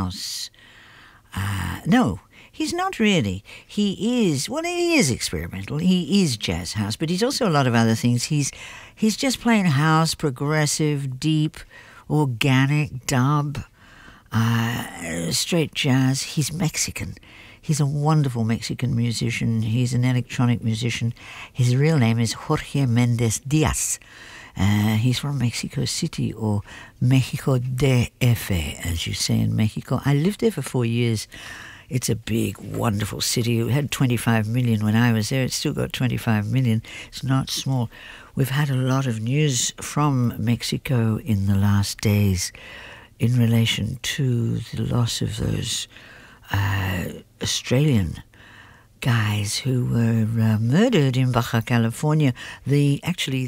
house. No, he's not really. He is experimental. He is jazz house, but he's also a lot of other things. He's just plain house, progressive, deep, organic, dub, straight jazz. He's Mexican. He's a wonderful Mexican musician. He's an electronic musician. His real name is Jorge Mendez Diaz. He's from Mexico City, or Mexico DF, as you say in Mexico. I lived there for 4 years. It's a big, wonderful city. It had 25 million when I was there. It's still got 25 million. It's not small. We've had a lot of news from Mexico in the last days in relation to the loss of those Australian guys who were murdered in Baja California. The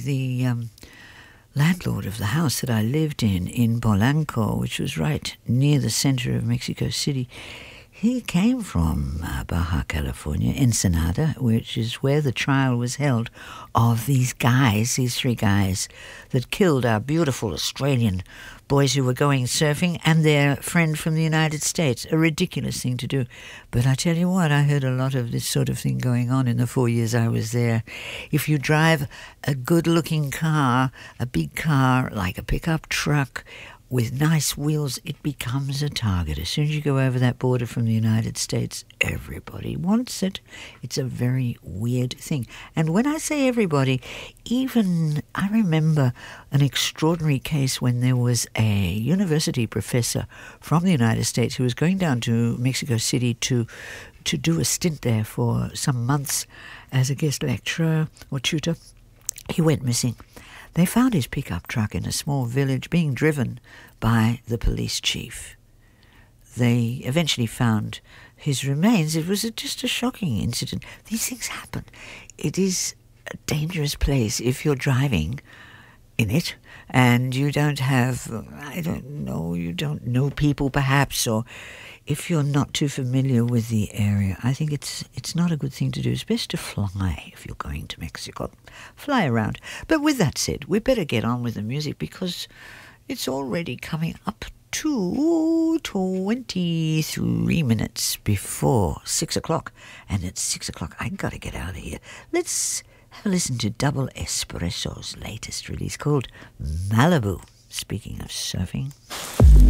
landlord of the house that I lived in Polanco, which was right near the center of Mexico City, he came from Baja California, Ensenada, which is where the trial was held of these three guys that killed our beautiful Australian boys who were going surfing and their friend from the United States. A ridiculous thing to do. But I tell you what, I heard a lot of this sort of thing going on in the 4 years I was there. If you drive a good-looking car, a big car like a pickup truck, with nice wheels, it becomes a target. As soon as you go over that border from the United States, everybody wants it. It's a very weird thing. And when I say everybody, I remember an extraordinary case when there was a university professor from the United States who was going down to Mexico City to do a stint there for some months as a guest lecturer or tutor. He went missing. They found his pickup truck in a small village being driven by the police chief. They eventually found his remains. It was just a shocking incident. These things happen. It is a dangerous place if you're driving in it and you don't have, you don't know people perhaps, or if you're not too familiar with the area. I think it's not a good thing to do. It's best to fly if you're going to Mexico. Fly around. But with that said, we better get on with the music because it's already coming up to 23 minutes before 6 o'clock. And at 6 o'clock, I got to get out of here. Let's have a listen to Double Espresso's latest release called Malibu. Speaking of surfing.